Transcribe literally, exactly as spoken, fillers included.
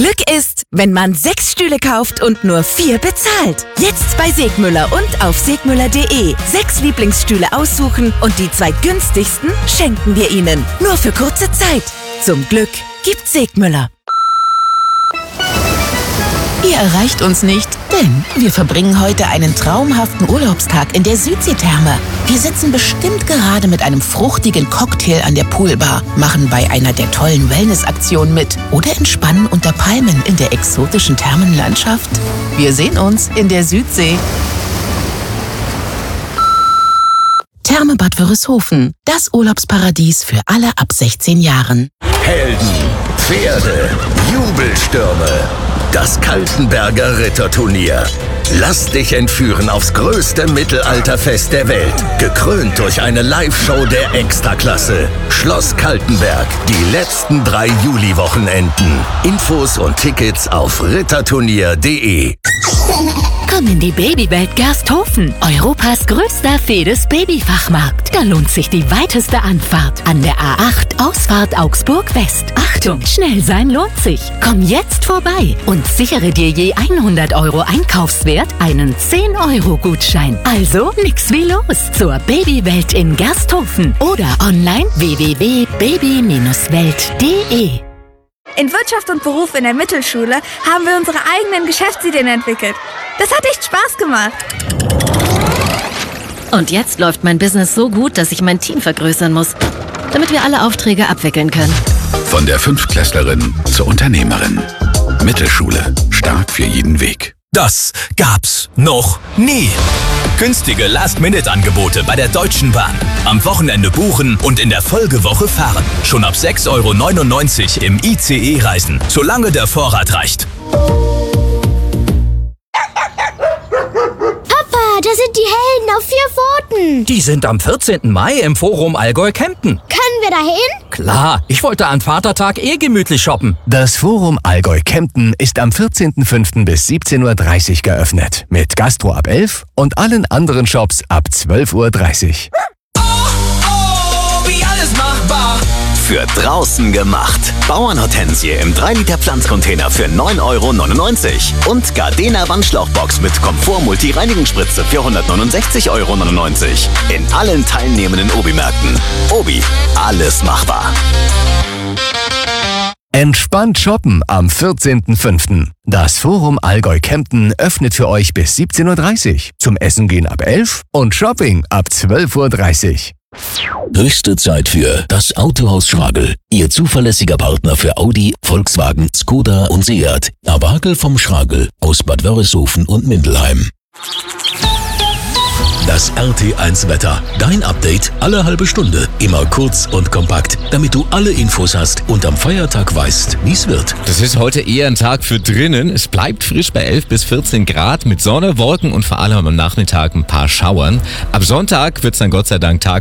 Glück ist, wenn man sechs Stühle kauft und nur vier bezahlt. Jetzt bei Segmüller und auf segmüller punkt de. Sechs Lieblingsstühle aussuchen und die zwei günstigsten schenken wir Ihnen. Nur für kurze Zeit. Zum Glück gibt Segmüller. Ihr erreicht uns nicht, denn wir verbringen heute einen traumhaften Urlaubstag in der Südseetherme. Wir sitzen bestimmt gerade mit einem fruchtigen Cocktail an der Poolbar, machen bei einer der tollen Wellnessaktionen mit oder entspannen unter Palmen in der exotischen Thermenlandschaft. Wir sehen uns in der Südsee. Therme Bad Wörishofen, das Urlaubsparadies für alle ab sechzehn Jahren. Helden, Pferde, Jubelstürme. Das Kaltenberger Ritterturnier. Lass dich entführen aufs größte Mittelalterfest der Welt. Gekrönt durch eine Live-Show der Extraklasse. Schloss Kaltenberg. Die letzten drei Juli-Wochenenden. Infos und Tickets auf ritterturnier punkt de. Komm in die Babywelt Gersthofen, Europas größter Fedes-Babyfachmarkt. Da lohnt sich die weiteste Anfahrt an der A acht Ausfahrt Augsburg West. Achtung, schnell sein lohnt sich. Komm jetzt vorbei und sichere dir je hundert Euro Einkaufswert einen zehn Euro Gutschein. Also nix wie los zur Babywelt in Gersthofen oder online w w w punkt baby welt punkt de. In Wirtschaft und Beruf in der Mittelschule haben wir unsere eigenen Geschäftsideen entwickelt. Das hat echt Spaß gemacht. Und jetzt läuft mein Business so gut, dass ich mein Team vergrößern muss, damit wir alle Aufträge abwickeln können. Von der Fünftklässlerin zur Unternehmerin. Mittelschule. Stark für jeden Weg. Das gab's noch nie. Günstige Last-Minute-Angebote bei der Deutschen Bahn. Am Wochenende buchen und in der Folgewoche fahren. Schon ab sechs Euro neunundneunzig im I C E reisen, solange der Vorrat reicht. Papa, da sind die Helden auf vier Pfoten. Die sind am vierzehnten Mai im Forum Allgäu-Kempten. Können wir da hin? Klar, ich wollte an Vatertag eh gemütlich shoppen. Das Forum Allgäu-Kempten ist am vierzehnten fünften bis siebzehn Uhr dreißig geöffnet. Mit Gastro ab elf und allen anderen Shops ab zwölf Uhr dreißig. Oh, oh, wie alles machbar. Für draußen gemacht. Bauernhortensie im drei Liter Pflanzcontainer für neun Euro neunundneunzig. Und Gardena Wandschlauchbox mit Komfort-Multi-Reinigungsspritze für hundertneunundsechzig Euro neunundneunzig. In allen teilnehmenden Obi-Märkten. Obi, alles machbar. Entspannt shoppen am vierzehnten fünften. Das Forum Allgäu-Kempten öffnet für euch bis siebzehn Uhr dreißig. Zum Essen gehen ab elf und Shopping ab zwölf Uhr dreißig. Höchste Zeit für das Autohaus Schragel. Ihr zuverlässiger Partner für Audi, Volkswagen, Skoda und Seat. Abagel vom Schragel aus Bad Wörishofen und Mindelheim. Das R T eins Wetter. Dein Update alle halbe Stunde. Immer kurz und kompakt, damit du alle Infos hast und am Feiertag weißt, wie es wird. Das ist heute eher ein Tag für drinnen. Es bleibt frisch bei elf bis vierzehn Grad mit Sonne, Wolken und vor allem am Nachmittag ein paar Schauern. Ab Sonntag wird es dann Gott sei Dank Tag